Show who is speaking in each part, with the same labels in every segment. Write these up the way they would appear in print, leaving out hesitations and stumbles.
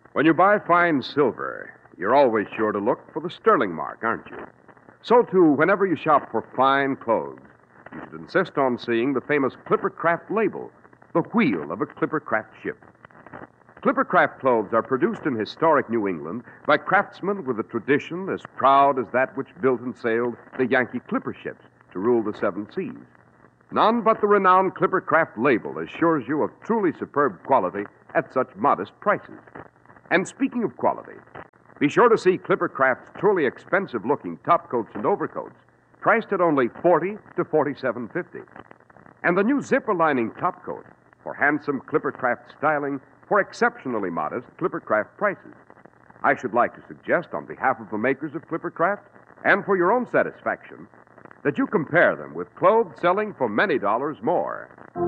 Speaker 1: When you buy fine silver, you're always sure to look for the sterling mark, aren't you? So, too, whenever you shop for fine clothes, you should insist on seeing the famous Clippercraft label, the wheel of a Clippercraft ship. Clippercraft clothes are produced in historic New England by craftsmen with a tradition as proud as that which built and sailed the Yankee clipper ships to rule the seven seas. None but the renowned Clippercraft label assures you of truly superb quality at such modest prices. And speaking of quality, be sure to see Clippercraft's truly expensive-looking topcoats and overcoats, priced at only $40 to $47.50. And the new zipper-lining topcoat for handsome Clippercraft styling for exceptionally modest Clippercraft prices. I should like to suggest, on behalf of the makers of Clippercraft, and for your own satisfaction, that you compare them with clothes selling for many dollars more.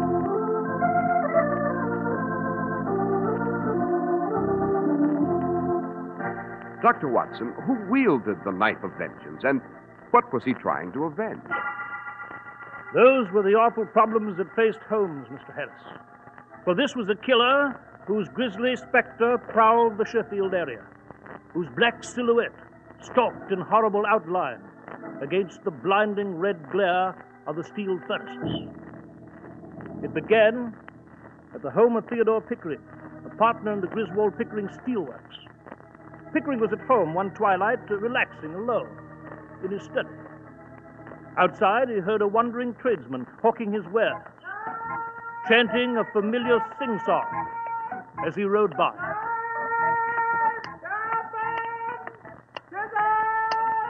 Speaker 1: Dr. Watson, who wielded the knife of vengeance, and what was he trying to avenge?
Speaker 2: Those were the awful problems that faced Holmes, Mr. Harris. For this was a killer whose grisly specter prowled the Sheffield area, whose black silhouette stalked in horrible outline against the blinding red glare of the steel furnaces. It began at the home of Theodore Pickering, a partner in the Griswold Pickering Steelworks. Pickering was at home one twilight, relaxing alone in his study. Outside, he heard a wandering tradesman hawking his wares, chanting a familiar sing-song as he rode by.